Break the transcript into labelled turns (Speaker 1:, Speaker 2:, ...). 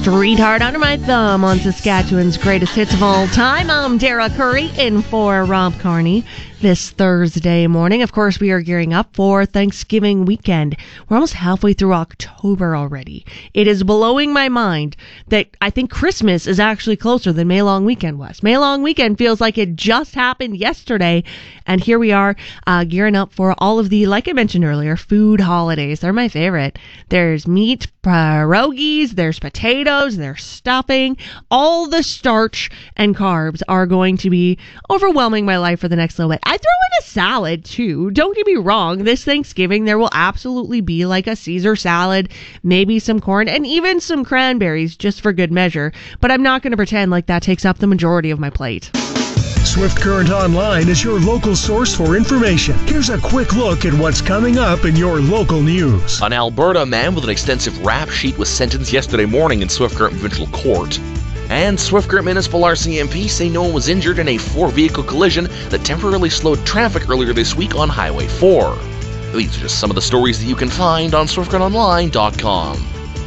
Speaker 1: Streetheart Under My Thumb on Saskatchewan's greatest hits of all time. I'm Dara Curry in for Rob Carney this Thursday morning. Of course, we are gearing up for Thanksgiving weekend. We're almost halfway through October already. It is blowing my mind that I think Christmas is actually closer than May Long Weekend was. May Long Weekend feels like it just happened yesterday, and here we are gearing up for all of the, like I mentioned earlier, food holidays. They're my favorite. There's meat, pierogies, there's potatoes, there's stuffing. All the starch and carbs are going to be overwhelming my life for the next little bit. I throw in a salad too. Don't get me wrong. This Thanksgiving, there will absolutely be like a Caesar salad, maybe some corn, and even some cranberries just for good measure. But I'm not going to pretend like that takes up the majority of my plate.
Speaker 2: Swift Current Online is your local source for information. Here's a quick look at what's coming up in your local news.
Speaker 3: An Alberta man with an extensive rap sheet was sentenced yesterday morning in Swift Current Provincial Court. And Swift Current Municipal RCMP say no one was injured in a 4-vehicle collision that temporarily slowed traffic earlier this week on Highway 4. These are just some of the stories that you can find on SwiftCurrentOnline.com.